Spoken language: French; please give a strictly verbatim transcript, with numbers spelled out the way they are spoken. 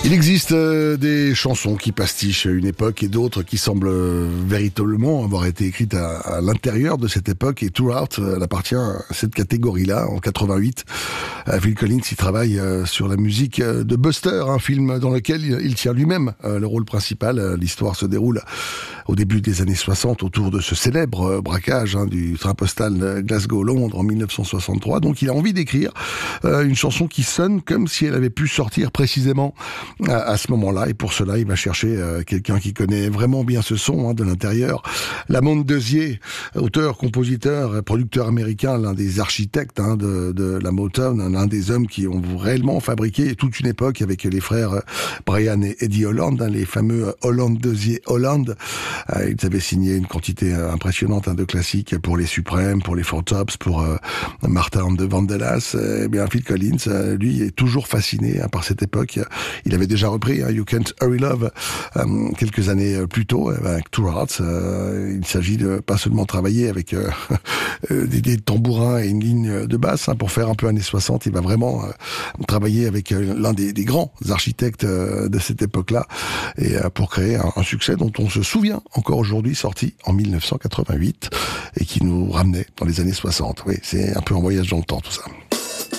Il existe euh, des chansons qui pastichent une époque et d'autres qui semblent euh, véritablement avoir été écrites à, à l'intérieur de cette époque, et Throughout elle appartient à cette catégorie-là. En quatre-vingt-huit, euh, Phil Collins y travaille euh, sur la musique euh, de Buster, un film dans lequel il, il tient lui-même euh, le rôle principal. Euh, l'histoire se déroule au début des années soixante autour de ce célèbre euh, braquage hein, du train postal Glasgow-Londres en mille neuf cent soixante-trois. Donc il a envie d'écrire euh, une chanson qui sonne comme si elle avait pu sortir précisément à, à ce moment-là, et pour cela il va chercher euh, quelqu'un qui connaît vraiment bien ce son hein, de l'intérieur. Lamont Dozier, auteur, compositeur, producteur américain, l'un des architectes hein, de, de la Motown, l'un des hommes qui ont réellement fabriqué toute une époque avec les frères Brian et Eddie Holland, hein, les fameux Holland Dozier Holland. Euh, ils avaient signé une quantité impressionnante hein, de classiques pour les Supremes, pour les Four Tops, pour euh, Martha and the Vandellas. Eh bien Phil Collins, euh, lui, est toujours fasciné hein, par cette époque. Il avait déjà repris hein, You Can't Hurry Love euh, quelques années plus tôt avec Throughout. Euh, il s'agit de pas seulement travailler avec euh, des, des tambourins et une ligne de basse hein, pour faire un peu années soixante. Il va vraiment euh, travailler avec euh, l'un des, des grands architectes euh, de cette époque-là et euh, pour créer un, un succès dont on se souvient encore aujourd'hui, sorti en mille neuf cent quatre-vingt-huit et qui nous ramenait dans les années soixante. Oui, c'est un peu un voyage dans le temps tout ça.